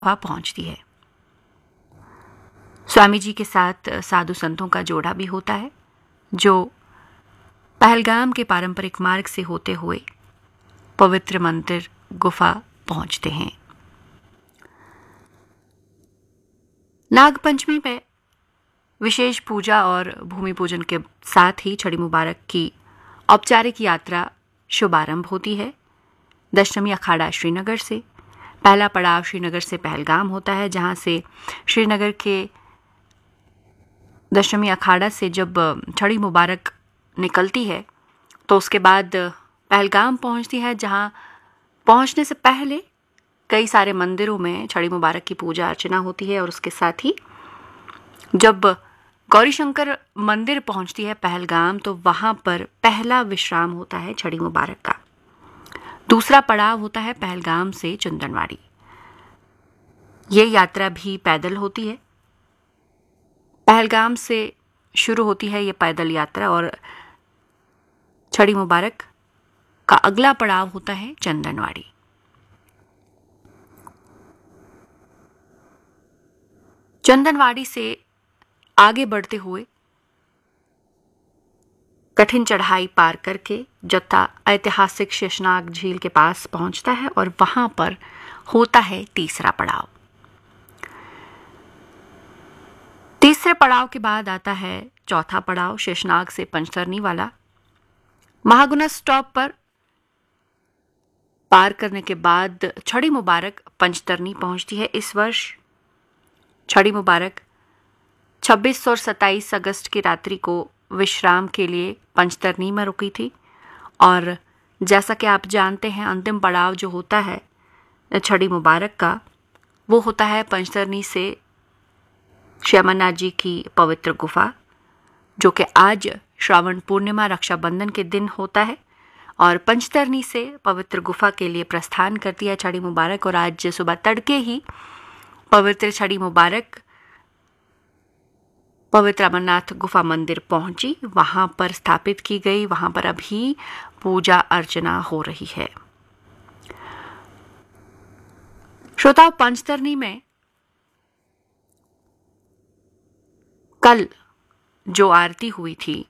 वहां पहुंचती है। स्वामी जी के साथ साधु संतों का जोड़ा भी होता है जो पहलगाम के पारंपरिक मार्ग से होते हुए पवित्र मंदिर गुफा पहुंचते हैं। नागपंचमी में विशेष पूजा और भूमि पूजन के साथ ही छड़ी मुबारक की औपचारिक यात्रा शुभारंभ होती है। दशमी अखाड़ा श्रीनगर से पहला पड़ाव श्रीनगर से पहलगाम होता है, जहां से श्रीनगर के दशमी अखाड़ा से जब छड़ी मुबारक निकलती है तो उसके बाद पहलगाम पहुंचती है, जहां पहुंचने से पहले कई सारे मंदिरों में छड़ी मुबारक की पूजा अर्चना होती है। और उसके साथ ही जब गौरी शंकर मंदिर पहुंचती है पहलगाम, तो वहां पर पहला विश्राम होता है छड़ी मुबारक का। दूसरा पड़ाव होता है पहलगाम से चंदनवाड़ी। ये यात्रा भी पैदल होती है। पहलगाम से शुरू होती है ये पैदल यात्रा और छड़ी मुबारक का अगला पड़ाव होता है चंदनवाड़ी। चंदनवाड़ी से आगे बढ़ते हुए कठिन चढ़ाई पार करके जत्था ऐतिहासिक शेषनाग झील के पास पहुंचता है और वहां पर होता है तीसरा पड़ाव। तीसरे पड़ाव के बाद आता है चौथा पड़ाव शेषनाग से पंचतरनी वाला। महागुना स्टॉप पर पार करने के बाद छड़ी मुबारक पंचतरनी पहुंचती है। इस वर्ष छड़ी मुबारक 26 और 27 अगस्त की रात्रि को विश्राम के लिए पंचतरनी में रुकी थी। और जैसा कि आप जानते हैं, अंतिम पड़ाव जो होता है छड़ी मुबारक का, वो होता है पंचतरनी से श्री अमरनाथ जी की पवित्र गुफा, जो कि आज श्रावण पूर्णिमा रक्षाबंधन के दिन होता है। और पंचतरनी से पवित्र गुफा के लिए प्रस्थान करती है छड़ी मुबारक। और आज सुबह तड़के ही पवित्र छड़ी मुबारक पवित्र अमरनाथ गुफा मंदिर पहुंची, वहां पर स्थापित की गई। वहां पर अभी पूजा अर्चना हो रही है। श्रोताओं, पंचतरनी में कल जो आरती हुई थी,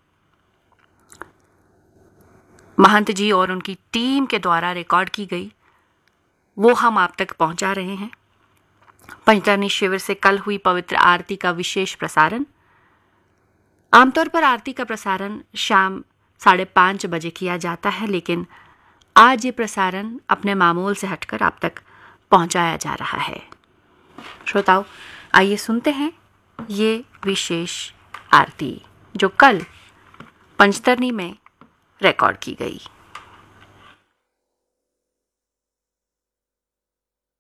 महंत जी और उनकी टीम के द्वारा रिकॉर्ड की गई, वो हम आप तक पहुंचा रहे हैं। पंचतरनी शिविर से कल हुई पवित्र आरती का विशेष प्रसारण। आमतौर पर आरती का प्रसारण शाम 5:30 बजे किया जाता है, लेकिन आज ये प्रसारण अपने मामूल से हटकर आप तक पहुंचाया जा रहा है। श्रोताओं, आइए सुनते हैं ये विशेष आरती जो कल पंचतरनी में रिकॉर्ड की गई।